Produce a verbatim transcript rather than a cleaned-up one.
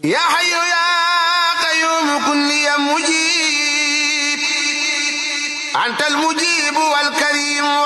يا حي يا قيوم كن لي مجيب أنت المجيب والكريم